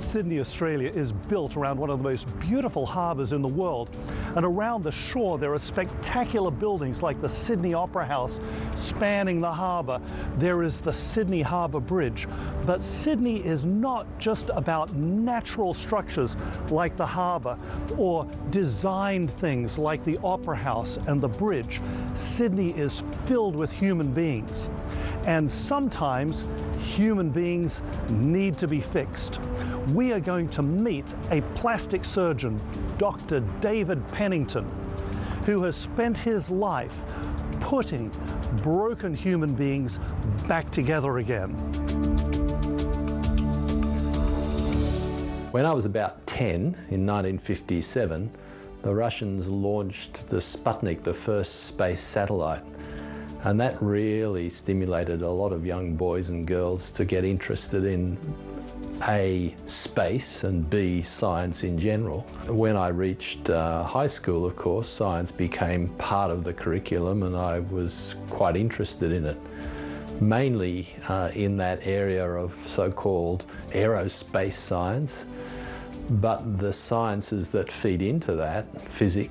Sydney, Australia is built around one of the most beautiful harbours in the world, and around the shore there are spectacular buildings like the Sydney Opera House spanning the harbour. There is the Sydney Harbour Bridge. But Sydney is not just about natural structures like the harbour or designed things like the Opera House and the bridge. Sydney is filled with human beings. And sometimes human beings need to be fixed. We are going to meet a plastic surgeon, Dr. David Pennington, who has spent his life putting broken human beings back together again. When I was about 10, in 1957, the Russians launched the Sputnik, the first space satellite. And that really stimulated a lot of young boys and girls to get interested in A, space, and B, science in general. When I reached high school, of course, science became part of the curriculum and I was quite interested in it. Mainly in that area of so-called aerospace science, but the sciences that feed into that, physics,